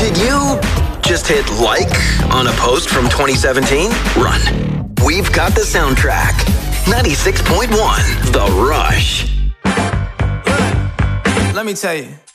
Did you just hit like on a post from 2017? Run. We've got the soundtrack. 96.1 The Rush. Let me tell you.